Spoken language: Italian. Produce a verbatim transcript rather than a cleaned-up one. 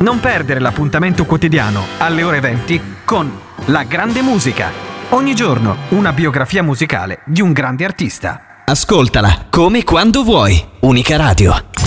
Non perdere l'appuntamento quotidiano alle ore venti con La Grande Musica. Ogni giorno una biografia musicale di un grande artista. Ascoltala come quando vuoi. Unica Radio.